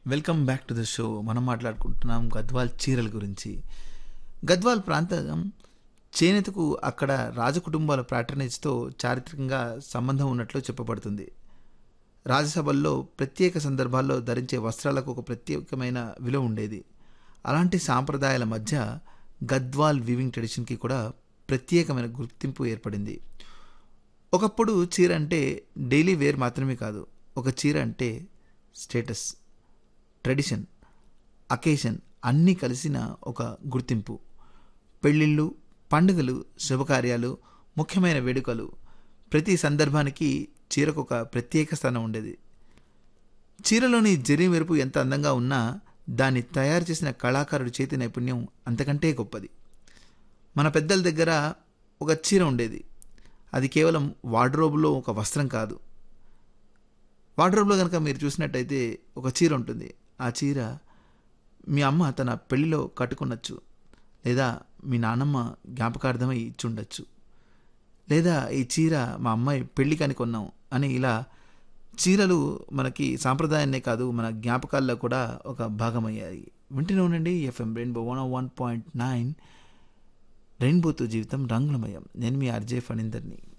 Welcome back to the show. మనం మాట్లాడుకుంటున్నాం గద్వాల్ చీరల గురించి. గద్వాల్ ప్రాంతం చేనేతకు అక్కడ రాజకుటుంబాల ప్యాటర్నేజ్తో చారిత్రకంగా సంబంధం ఉన్నట్లు చెప్పబడుతుంది. రాజసభల్లో ప్రత్యేక సందర్భాల్లో ధరించే వస్త్రాలకు ఒక ప్రత్యేకమైన విలువ ఉండేది. అలాంటి సాంప్రదాయాల మధ్య గద్వాల్ వీవింగ్ ట్రెడిషన్కి కూడా ప్రత్యేకమైన గుర్తింపు ఏర్పడింది. ఒకప్పుడు చీర అంటే డైలీ వేర్ మాత్రమే కాదు, ఒక చీర అంటే స్టేటస్, ట్రెడిషన్, అకేషన్ అన్నీ కలిసిన ఒక గుర్తింపు. పెళ్ళిళ్ళు, పండుగలు, శుభకార్యాలు, ముఖ్యమైన వేడుకలు, ప్రతి సందర్భానికి చీరకు ఒక ప్రత్యేక స్థానం ఉండేది. చీరలోని జరీ మెరుపు ఎంత అందంగా ఉన్నా దాన్ని తయారు చేసిన కళాకారుడి చేతి నైపుణ్యం అంతకంటే గొప్పది. మన పెద్దల దగ్గర ఒక చీర ఉండేది. అది కేవలం వార్డ్రోబ్లో ఒక వస్త్రం కాదు. వార్డ్రోబ్లో కనుక మీరు చూసినట్టయితే ఒక చీర ఉంటుంది. ఆ చీర మీ అమ్మ తన పెళ్లిలో కట్టుకునొచ్చు, లేదా మీ నాన్నమ్మ జ్ఞాపకార్థమై ఇచ్చుండొచ్చు, లేదా ఈ చీర మా అమ్మాయి పెళ్ళికని కొన్నాం అని. ఇలా చీరలు మనకి సాంప్రదాయాన్నే కాదు, మన జ్ఞాపకాల్లో కూడా ఒక భాగమయ్యాయి. వింటూనే ఉండండి ఎఫ్ఎం రెయిన్బో 101.9. రెయిన్బోతో జీవితం రంగులమయం. నేను మీ ఆర్జే ఫణీందర్ని.